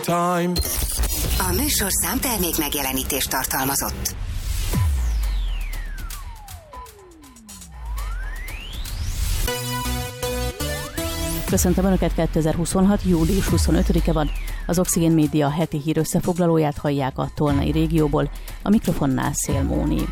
time. A műsorszám termék megjelenítést tartalmazott. Köszöntöm Önöket, 2026. július 25-e van. Az Oxigén Média heti hír összefoglalóját hallják a Tolnai régióból, a mikrofonnál Szél Móni.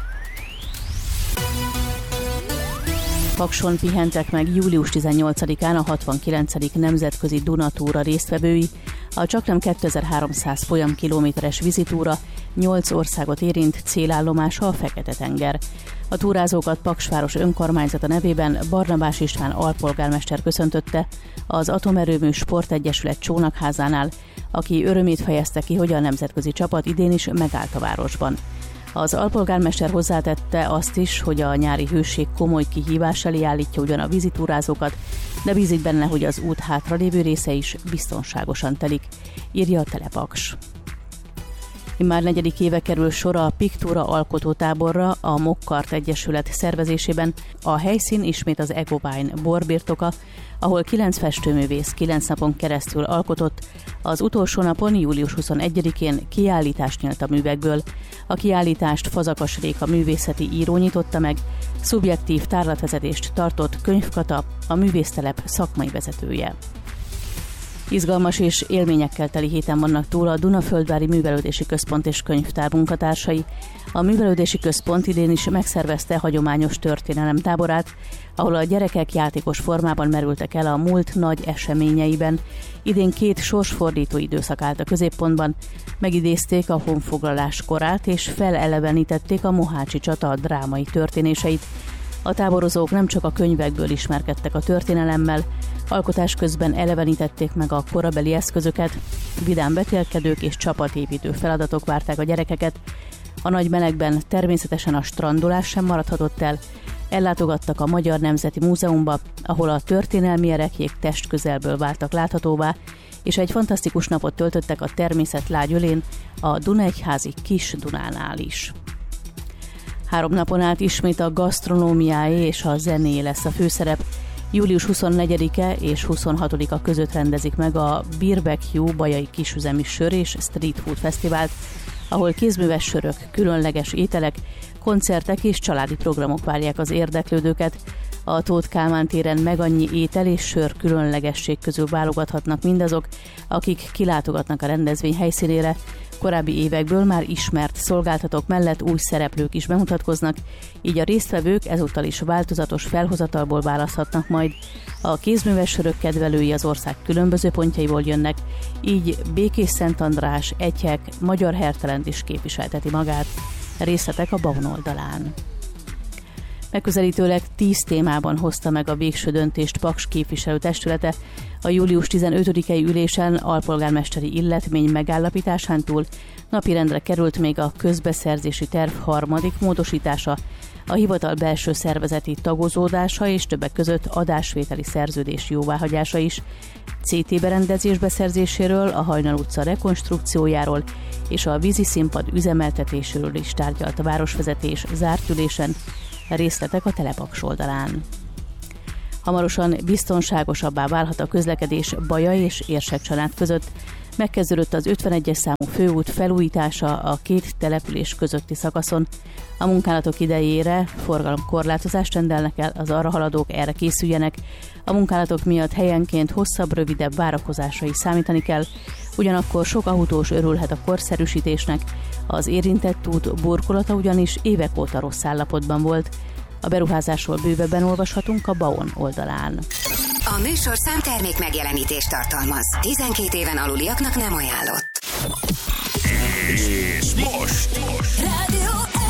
Pakson pihentek meg július 18-án a 69. nemzetközi Dunatúra résztvevői. A csaknem 2300 folyamkilométeres vízitúra 8 országot érint, célállomása a Fekete-tenger. A túrázókat Paksváros önkormányzata nevében Barnabás István alpolgármester köszöntötte az Atomerőmű Sportegyesület csónakházánál, aki örömét fejezte ki, hogy a nemzetközi csapat idén is megállt a városban. Az alpolgármester hozzátette azt is, hogy a nyári hőség komoly kihívás elé állítja ugyan a vízitúrázókat, de bízik benne, hogy az út hátralévő része is biztonságosan telik, írja a Telepaks. Immár 4. éve kerül sor a Piktúra alkotótáborra a Mokkart Egyesület szervezésében. A helyszín ismét az Egovine borbirtoka, ahol 9 festőművész 9 napon keresztül alkotott. Az utolsó napon, július 21-én kiállítást nyílt a művekből. A kiállítást Fazakas Réka művészeti író nyitotta meg, szubjektív tárlatvezetést tartott Könyvkata, a művésztelep szakmai vezetője. Izgalmas és élményekkel teli héten vannak túl a Dunaföldvári Művelődési Központ és Könyvtár munkatársai. A Művelődési Központ idén is megszervezte hagyományos történelemtáborát, ahol a gyerekek játékos formában merültek el a múlt nagy eseményeiben. Idén 2 sorsfordító időszak állt a középpontban, megidézték a honfoglalás korát és felelevenítették a Mohácsi csata drámai történéseit. A táborozók nem csak a könyvekből ismerkedtek a történelemmel, alkotás közben elevenítették meg a korabeli eszközöket, vidám vetélkedők és csapatépítő feladatok várták a gyerekeket. A nagy melegben természetesen a strandolás sem maradhatott el, ellátogattak a Magyar Nemzeti Múzeumba, ahol a történelmi ereklyék testközelből váltak láthatóvá, és egy fantasztikus napot töltöttek a természet lágy ölén, a Dunaegyházi Kis Dunánál is. 3 napon át ismét a gasztronómiáé és a zené lesz a főszerep. Július 24-e és 26-a között rendezik meg a Barbecue Bajai Kisüzemi Sör és Street Food Fesztivált, ahol kézműves sörök, különleges ételek, koncertek és családi programok várják az érdeklődőket. A Tóth Kálmán téren megannyi étel és sör különlegesség közül válogathatnak mindazok, akik kilátogatnak a rendezvény helyszínére. Korábbi évekből már ismert szolgáltatók mellett új szereplők is bemutatkoznak, így a résztvevők ezúttal is változatos felhozatalból választhatnak majd. A kézműves sörök kedvelői az ország különböző pontjaiból jönnek, így Békés-Szent András, Egyhek, Magyar Hertelend is képviselteti magát. Részletek a Baon oldalán. Megközelítőleg 10 témában hozta meg a végső döntést Paks képviselőtestülete. A július 15-i ülésen alpolgármesteri illetmény megállapításán túl napirendre került még a közbeszerzési terv 3. módosítása, a hivatal belső szervezeti tagozódása és többek között adásvételi szerződés jóváhagyása is. CT berendezés beszerzéséről, a Hajnal utca rekonstrukciójáról és a vízi színpad üzemeltetéséről is tárgyalt a városvezetés zárt ülésen. Részletek a Telepaks oldalán. Hamarosan biztonságosabbá válhat a közlekedés Baja és Érsekcsanád között. Megkezdődött az 51-es számú főút felújítása a 2 település közötti szakaszon. A munkálatok idejére forgalomkorlátozást rendelnek el, az arra haladók erre készüljenek. A munkálatok miatt helyenként hosszabb, rövidebb várakozásra is számítani kell. Ugyanakkor sok autós örülhet a korszerűsítésnek. Az érintett út burkolata ugyanis évek óta rossz állapotban volt. A beruházásról bővebben olvashatunk a Baon oldalán. A műsorszám termék megjelenítést tartalmaz. 12 éven aluliaknak nem ajánlott. És most! Rádió